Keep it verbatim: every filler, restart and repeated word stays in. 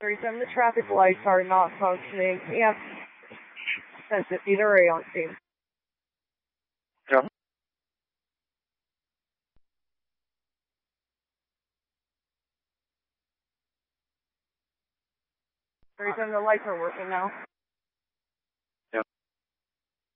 thirty-seven, the traffic lights are not functioning. Yeah. Sent it, either way on team. Yeah. thirty-seven, the lights are working now.